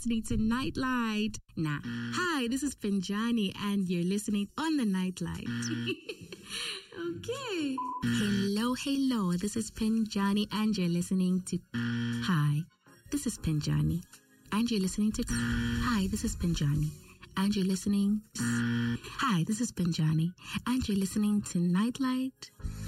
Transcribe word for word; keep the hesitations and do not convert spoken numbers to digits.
listening to Nightlight. Nah, hi, this is Pinjani, and you're listening on the Nightlight. Okay. Hello, hello, this is Pinjani, and you're listening to... Hi, this is Pinjani, and you're listening to... Hi, this is Pinjani, and you're listening... Hi, this is Pinjani, and you're listening to Nightlight.